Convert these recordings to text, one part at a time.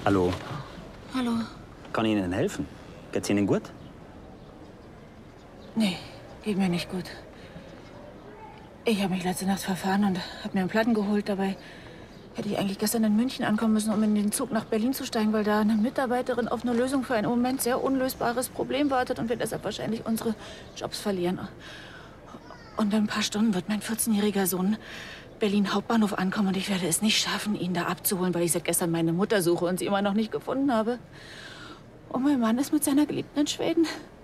Hallo. Hallo. Kann ich Ihnen helfen? Geht's Ihnen gut? Nee, geht mir nicht gut. Ich habe mich letzte Nacht verfahren und habe mir einen Platten geholt. Dabei hätte ich eigentlich gestern in München ankommen müssen, um in den Zug nach Berlin zu steigen, weil da eine Mitarbeiterin auf eine Lösung für ein im Moment sehr unlösbares Problem wartet und wir deshalb wahrscheinlich unsere Jobs verlieren. Und in ein paar Stunden wird mein 14-jähriger Sohn Berlin Hauptbahnhof ankommen und ich werde es nicht schaffen, ihn da abzuholen, weil ich seit gestern meine Mutter suche und sie immer noch nicht gefunden habe. Und mein Mann ist mit seiner Geliebten in Schweden.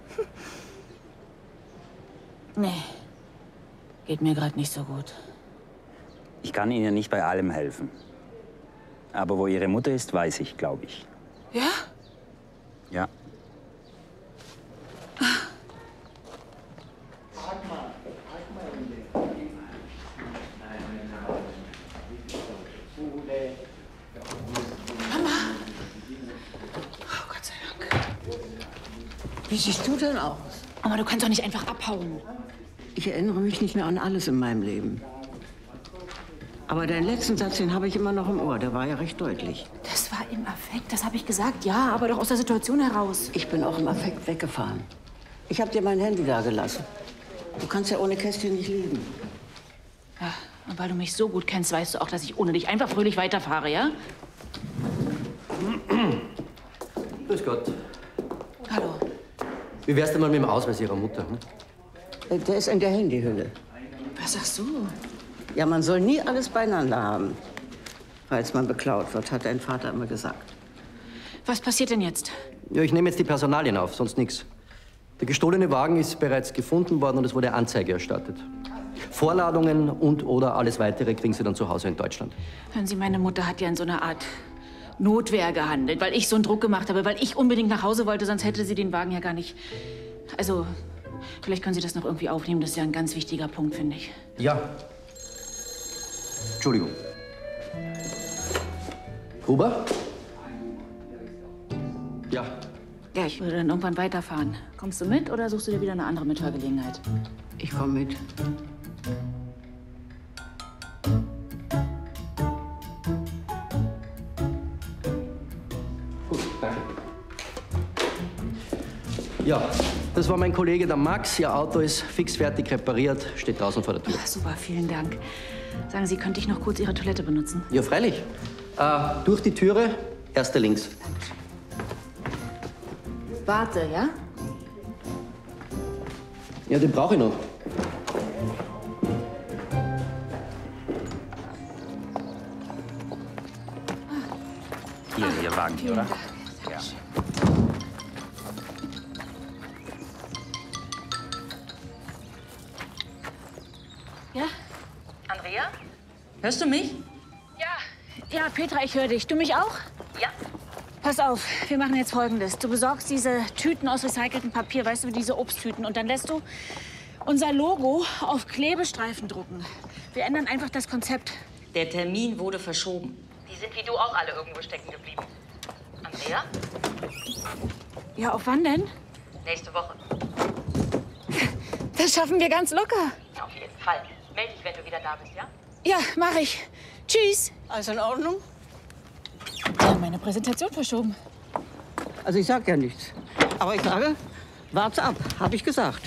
Nee, geht mir gerade nicht so gut. Ich kann Ihnen nicht bei allem helfen. Aber wo Ihre Mutter ist, weiß ich, glaube ich. Ja? Ja. Wie siehst du denn aus? Aber du kannst doch nicht einfach abhauen. Ich erinnere mich nicht mehr an alles in meinem Leben. Aber deinen letzten Satz, den habe ich immer noch im Ohr. Der war ja recht deutlich. Das war im Affekt, das habe ich gesagt. Ja, aber doch aus der Situation heraus. Ich bin auch im Affekt weggefahren. Ich habe dir mein Handy da gelassen. Du kannst ja ohne Kästchen nicht leben. Ja, und weil du mich so gut kennst, weißt du auch, dass ich ohne dich einfach fröhlich weiterfahre, ja? Grüß Gott. Hallo. Wie wär's denn mal mit dem Ausweis Ihrer Mutter? Der ist in der Handyhülle. Was sagst du? Ja, man soll nie alles beieinander haben. Falls man beklaut wird, hat dein Vater immer gesagt. Was passiert denn jetzt? Ja, ich nehme jetzt die Personalien auf, sonst nichts. Der gestohlene Wagen ist bereits gefunden worden und es wurde Anzeige erstattet. Vorladungen und/oder alles Weitere kriegen Sie dann zu Hause in Deutschland. Hören Sie, meine Mutter hat ja in so einer Art Notwehr gehandelt, weil ich so einen Druck gemacht habe, weil ich unbedingt nach Hause wollte, sonst hätte sie den Wagen ja gar nicht. Also, vielleicht können Sie das noch irgendwie aufnehmen, das ist ja ein ganz wichtiger Punkt, finde ich. Ja. Entschuldigung. Huber? Ja. Ja, ich würde dann irgendwann weiterfahren. Kommst du mit oder suchst du dir wieder eine andere Mithörgelegenheit? Ich komme mit. Gut, danke. Ja, das war mein Kollege, der Max. Ihr Auto ist fix fertig repariert, steht draußen vor der Tür. Ach, super, vielen Dank. Sagen Sie, könnte ich noch kurz Ihre Toilette benutzen? Ja, freilich. Durch die Türe, erste links. Warte, ja? Ja, den brauche ich noch. Hier, Ihr Wagen, Vielen oder? Dank. Ja. Ja? Andrea? Hörst du mich? Ja, Petra, ich höre dich. Du mich auch? Ja. Pass auf, wir machen jetzt Folgendes. Du besorgst diese Tüten aus recyceltem Papier, weißt du, diese Obsttüten. Und dann lässt du unser Logo auf Klebestreifen drucken. Wir ändern einfach das Konzept. Der Termin wurde verschoben. Die sind wie du auch alle irgendwo stecken geblieben. Andrea? Ja, auf wann denn? Nächste Woche. Das schaffen wir ganz locker. Auf jeden Fall. Meld dich, wenn du wieder da bist, ja? Ja, mach ich. Tschüss. Alles in Ordnung? Wir haben meine Präsentation verschoben. Also ich sag ja nichts. Aber ich sage, warte ab, habe ich gesagt.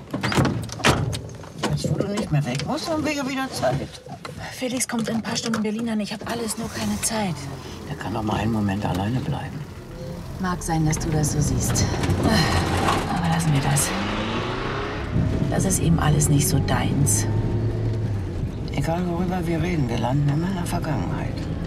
Jetzt, wo du nicht mehr weg musst, haben wir ja wieder Zeit. Felix kommt in ein paar Stunden in Berlin an. Ich habe alles, nur keine Zeit. Der kann doch mal einen Moment alleine bleiben. Mag sein, dass du das so siehst. Aber lassen wir das. Das ist eben alles nicht so deins. Egal worüber wir reden, wir landen immer in der Vergangenheit.